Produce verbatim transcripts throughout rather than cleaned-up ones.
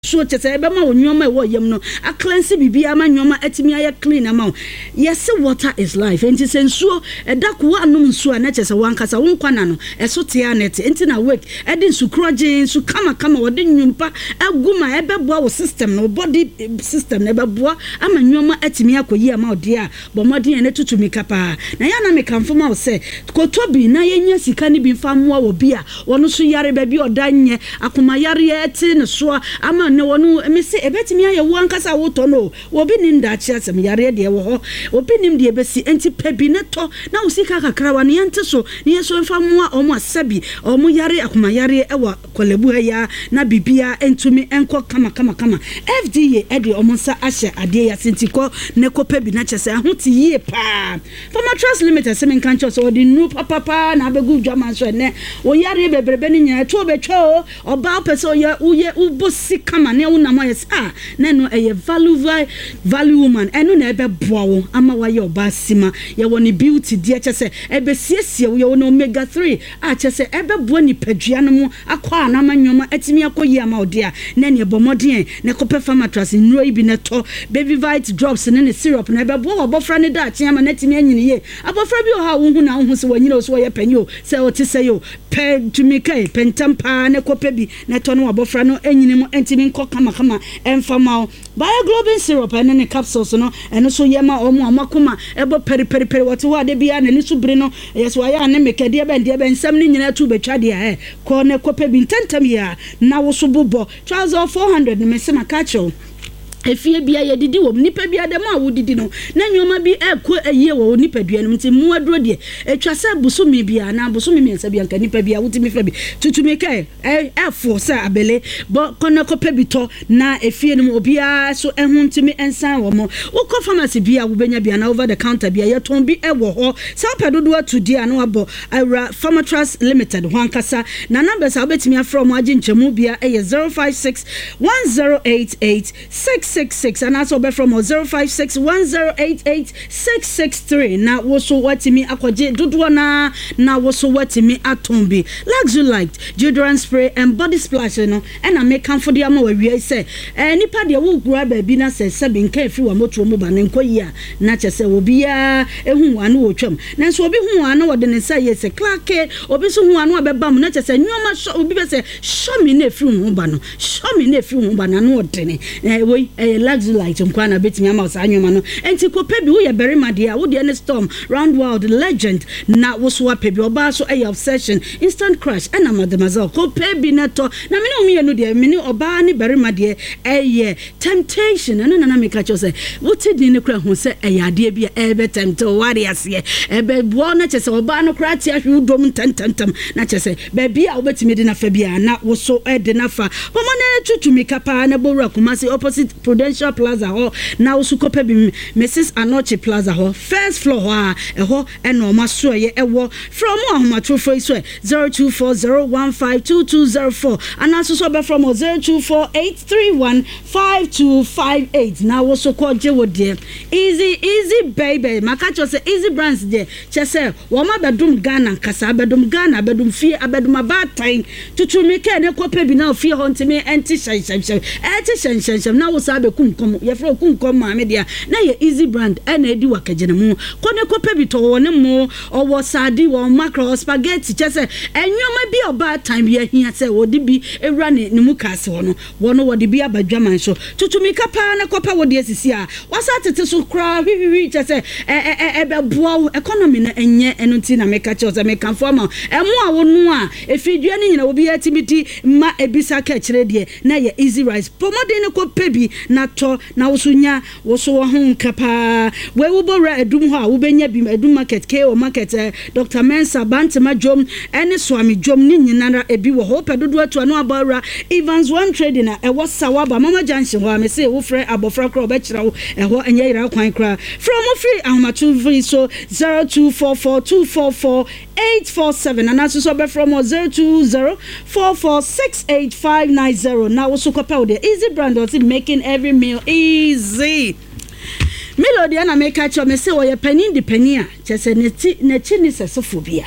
so che say be ma onwoma e wo yam no a cleanse bibia ma nwoma atimi aye clean ama yes water is life enti se nsuo e dako anum nsuo na che say wankasa wonkwana no e so te anet enti na wake e din su kroje su kama kama wode nwumpa aguma e beboa wo system no body system na beboa ama nwoma atimi akoyi ama ode a bo modin e tutumi kapa na ya na me kamfo ma wo se kotobi na yenya sika ni bi fa moa wo bia wono so yare ba bi odanye akoma yare eti ne so ama ne wono me se ebetimi aye wo ankasa wo to no obi nim da chia asem yare de wo ho obi nim de ebesi enti pabi ne to na wo sika kakra wa ne yente so ne yeso mfa moa omo asabi omo yare akoma yare ewa kolebu ya na bibia entumi enko kama kama kama F D A e de omo sa ahye ade ya sentiko ne ko pabi na chese ahoti yie pa Farmer Trust Limited se men kan cho so de nu papa pa na begu dwama so ne wo yare bebrebe ne nya to betwa oba person ye uye ubosi kama ne una mo yes ah na no eye value value woman eno na ebe boa wo ama wa ye oba sima ye woni beauty die chese ebe siesie wo ye woni omega three ah chese ebe boa ni padua no mu akwa na manyoma atimi akoyi ama ode a na ne bomodien ne kope Farmer Trust nro ibi ne to baby vite drops ne ne syrup na ebe boa obofra ne da atia ma na atimi anyini ye abofra bi o ha wo hu na wo hu se wanyina so ye panyo se o ti se yo pe tumika pentampa ne kope bi na to no abofra no anyini mu entimi nko kama kama enfama bioglobin syrup ene ne capsules no eno so yema omo amakoma ebo peri peri peri wati wa de bia na ni so bire no yeso aya ne mekade ebe de ebe nsam ni nyina tu betwa de eh ko ne kope bi ntantam ya na wo so bobo trouser four hundred ne mesema kacho efie bia ye didi wo nipa bia dem a wo didi no na nyoma bi ekọ aye wo nipa dua no nti mu aduro de etwa se busumi bia na busumi mensa bia nka nipa bia wutimi fra bi tutumi kai e efo se abele bo kona ko pebito na efie no obia so ehun ntimi ensan wo mo ukọ pharmacy bia wo benya bia na over the counter bia ye ton bi ewo ho sa pedodo atudi ano abo Awra Farmer Trust Limited hwankasa na numbers a obetimi afro mo agi nchemu bia e zero five six one zero eight eight six six six and also be from zero five six one zero eight eight six six three na woso watimi akwaje dodo na na woso watimi atombi Luxulite deodorant spray and body splash no and I make comfort the ama we say eh nipa de wo gura ba bi na se se bin ka fi wa moto mo ba ne nkoyi a na che se obi ya ehu anu wo twam na so obi hu anu wo de ne say yes clark obi so hu anu abeba mo na che se nyoma obi be se show me na fi hu ba no show me na fi hu ba na no wo de ne eh we Luxulite nkwana betimi ama osa anwoma no enti kope bi wo ye berima de a wo de ne storm round world legend na wo so apebi oba so a obsession instant crush and mademoiselle kope bi na to na me no me no de me ni oba ni berima de eye temptation na na na me ka cho se wo ti di ne kura hu se eyade bi e be tempt o wari ase e be bo na che se oba no kura ti ahwe udom tantantam na che se ba bi a wo betimi de na fa bi a na wo so e de na fa bo mo na tutumi kapa na bo Kumasi opposite Prudential Plaza ho na usukope bi Missus Anochi Plaza ho first floor ho e ho e no maso ye e wo from ahomatrofo iso zero two four zero one five two two zero four and also so be from zero two four eight three one five two five eight na wo so ko je wo de easy easy baby makacho say easy brands de che say wo ma bedum Ghana kasa bedum Ghana bedum fie abedum abatan tutumi ke ne kope bi na fie ho ntimi enti shan shan shan enti shan shan shan na wo sabe kunkom ye fro kunkom ma me dia na ye easy brand e na edi wakagene mu kone kope bi to wo ne mu owo sadi wo macro spaghetti che say enwoma bi oba time ye hia say wo di bi ewura ne ne mu kase wo no wo no wo di bi abadwaman so tutumi kapa na kopa wo de asisi a wasa tete so kra wi wi che say e e e be boa economy na enye eno ti na meka che say meka forma emu a wo no a efidua ne nyina wo bi atimiti ma ebisa ka kire de na ye easy rice pomode ne kope bi na to na wosunya woso wo ho kapa we wo bora edum ho a wo benya bi edum market K O market eh, Doctor Mensa Bantama Jom ene Swami Jom ni nyinara ebi wo ho pedodo atu anu abara Evans one trading na e wo sawaba mama junction ho a me say wo frɛ abofra kra obekira wo e ho enye yira kwan kra from free ahomatu free so zero two four four two four four eight four seven and also so be from zero two zero four four six eight five nine zero now wo so kapa wo de easy brand or making every meal easy. Melody na make catch me say we penny the penny a che se ne ti ne chi ni se sofobia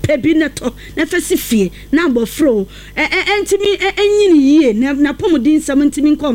pebi neto na fesi fie na abofro e entimi enyini yie na pomodin sam ntimi